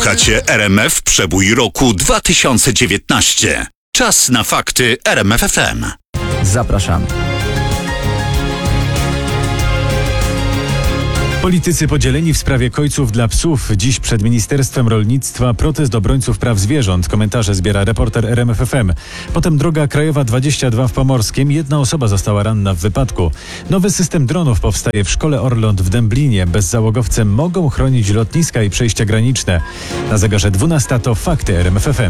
Słuchacie RMF Przebój roku 2019. Czas na fakty RMF FM. Zapraszamy. Politycy podzieleni w sprawie kojców dla psów. Dziś przed Ministerstwem Rolnictwa protest obrońców praw zwierząt. Komentarze zbiera reporter RMF FM. Potem droga krajowa 22 w Pomorskiem. Jedna osoba została ranna w wypadku. Nowy system dronów powstaje w szkole Orląt w Dęblinie. Bezzałogowce mogą chronić lotniska i przejścia graniczne. Na zegarze 12 to fakty RMF FM.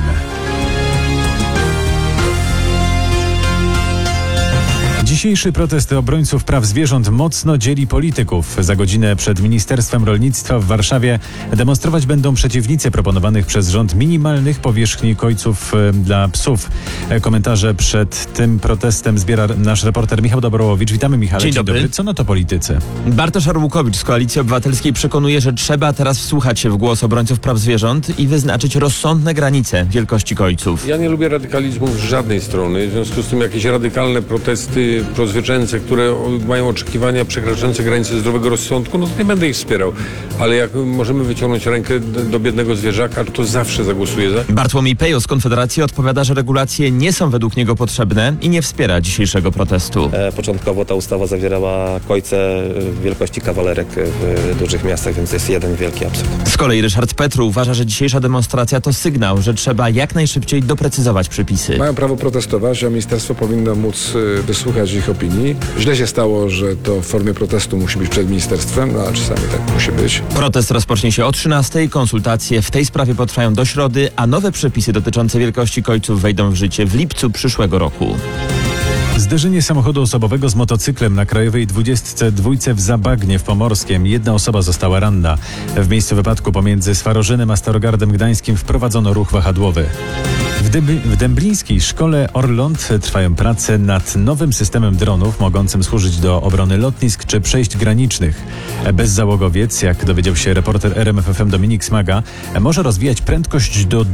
Dzisiejszy protest obrońców praw zwierząt mocno dzieli polityków. Za godzinę przed Ministerstwem Rolnictwa w Warszawie demonstrować będą przeciwnicy proponowanych przez rząd minimalnych powierzchni kojców dla psów. Komentarze przed tym protestem zbiera nasz reporter Michał Dobrołowicz. Witamy, Michale. Dzień dobry. Co na to politycy? Bartosz Arłukowicz z Koalicji Obywatelskiej przekonuje, że trzeba teraz wsłuchać się w głos obrońców praw zwierząt i wyznaczyć rozsądne granice wielkości kojców. Ja nie lubię radykalizmu z żadnej strony. W związku z tym jakieś radykalne protesty prozwierzęce, które mają oczekiwania przekraczające granice zdrowego rozsądku, no to nie będę ich wspierał. Ale jak możemy wyciągnąć rękę do biednego zwierzaka, to zawsze zagłosuję za. Bartłomiej Pejo z Konfederacji odpowiada, że regulacje nie są według niego potrzebne i nie wspiera dzisiejszego protestu. Początkowo ta ustawa zawierała kojce wielkości kawalerek w dużych miastach, więc to jest jeden wielki absurd. Z kolei Ryszard Petru uważa, że dzisiejsza demonstracja to sygnał, że trzeba jak najszybciej doprecyzować przepisy. Mają prawo protestować, a ministerstwo powinno móc wysłuchać ich opinii. Źle się stało, że to w formie protestu musi być przed ministerstwem, no a czasami tak musi być. Protest rozpocznie się o 13:00, konsultacje w tej sprawie potrwają do środy, a nowe przepisy dotyczące wielkości kojców wejdą w życie w lipcu przyszłego roku. Zderzenie samochodu osobowego z motocyklem na Krajowej 22 w Zabagnie w Pomorskiem. Jedna osoba została ranna. W miejscu wypadku pomiędzy Swarowym a Starogardem Gdańskim wprowadzono ruch wahadłowy. W dęblińskiej szkole Orląt trwają prace nad nowym systemem dronów mogącym służyć do obrony lotnisk czy przejść granicznych. Bezzałogowiec, jak dowiedział się reporter RMF FM Dominik Smaga, może rozwijać prędkość do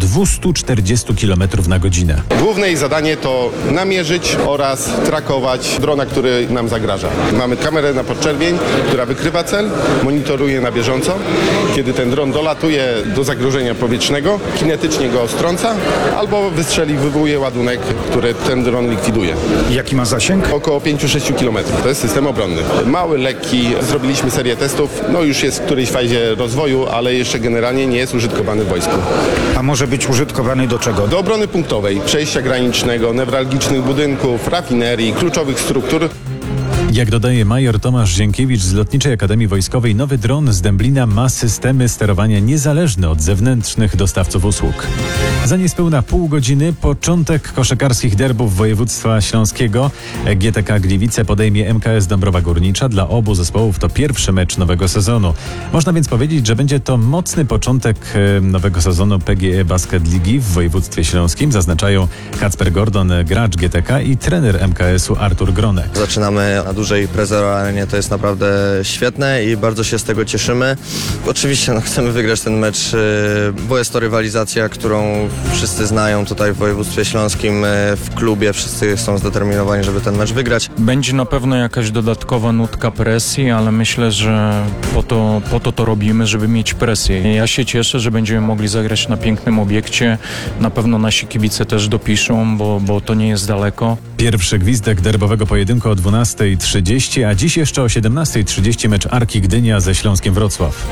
240 km na godzinę. Główne jej zadanie to namierzyć oraz trakować drona, który nam zagraża. Mamy kamerę na podczerwień, która wykrywa cel, monitoruje na bieżąco. Kiedy ten dron dolatuje do zagrożenia powietrznego, kinetycznie go strąca albo wystrzeliwuje ładunek, który ten dron likwiduje. Jaki ma zasięg? Około 5-6 km. To jest system obronny. Mały, lekki. Zrobiliśmy serię testów. No już jest w którejś fazie rozwoju, ale jeszcze generalnie nie jest użytkowany w wojsku. A może być użytkowany do czego? Do obrony punktowej, przejścia granicznego, newralgicznych budynków, rafinerii, kluczowych struktur. Jak dodaje major Tomasz Zienkiewicz z Lotniczej Akademii Wojskowej, nowy dron z Dęblina ma systemy sterowania niezależne od zewnętrznych dostawców usług. Za niespełna pół godziny początek koszykarskich derbów województwa śląskiego. GTK Gliwice podejmie MKS Dąbrowa Górnicza. Dla obu zespołów to pierwszy mecz nowego sezonu. Można więc powiedzieć, że będzie to mocny początek nowego sezonu PGE Basket Ligi w województwie śląskim, zaznaczają Kacper Gordon, gracz GTK, i trener MKS-u Artur Gronek. Zaczynamy na dużej Prezero Arenie, to jest naprawdę świetne i bardzo się z tego cieszymy. Oczywiście chcemy wygrać ten mecz, bo jest to rywalizacja, którą wszyscy znają tutaj w województwie śląskim, w klubie. Wszyscy są zdeterminowani, żeby ten mecz wygrać. Będzie na pewno jakaś dodatkowa nutka presji, ale myślę, że po to robimy, żeby mieć presję. Ja się cieszę, że będziemy mogli zagrać na pięknym obiekcie. Na pewno nasi kibice też dopiszą, bo to nie jest daleko. Pierwszy gwizdek derbowego pojedynku o 12:30, a dziś jeszcze o 17:30 mecz Arki Gdynia ze Śląskiem Wrocław.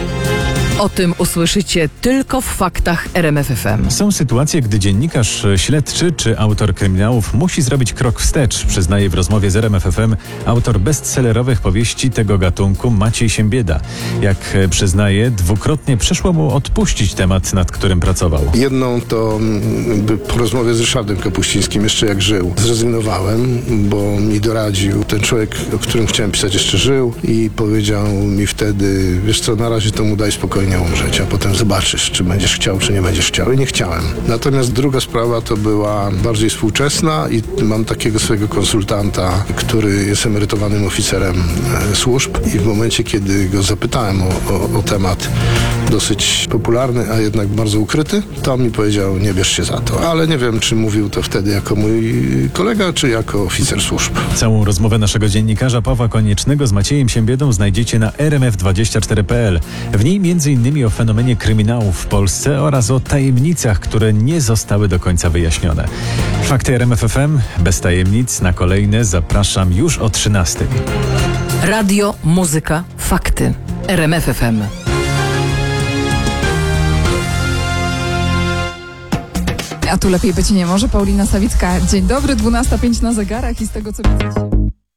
O tym usłyszycie tylko w faktach RMF FM. Są sytuacje, gdy dziennikarz śledczy czy autor kryminałów musi zrobić krok wstecz, przyznaje w rozmowie z RMF FM autor bestsellerowych powieści tego gatunku Maciej Siembieda. Jak przyznaje, dwukrotnie przyszło mu odpuścić temat, nad którym pracował. Jedną to po rozmowie z Ryszardem Kapuścińskim, jeszcze jak żył, zrezygnowałem, bo mi doradził. Ten człowiek, o którym chciałem pisać, jeszcze żył i powiedział mi wtedy: wiesz co, na razie to mu daj spokojnie umrzeć, a potem zobaczysz, czy będziesz chciał, czy nie będziesz chciał. I nie chciałem. Natomiast druga sprawa to była bardziej współczesna i mam takiego swojego konsultanta, który jest emerytowanym oficerem służb, i w momencie, kiedy go zapytałem o temat dosyć popularny, a jednak bardzo ukryty, to mi powiedział, nie bierz się za to. Ale nie wiem, czy mówił to wtedy jako mój kolega, czy jako oficer służb. Całą rozmowę naszego dziennikarza Pawła Koniecznego z Maciejem Siembiedą znajdziecie na rmf24.pl. W niej m.in. o fenomenie kryminałów w Polsce oraz o tajemnicach, które nie zostały do końca wyjaśnione. Fakty RMF FM bez tajemnic na kolejne zapraszam już o 13:00. Radio, muzyka, fakty. RMF FM. A tu lepiej być nie może. Paulina Sawicka, dzień dobry, 12:05 na zegarach i z tego co widzę...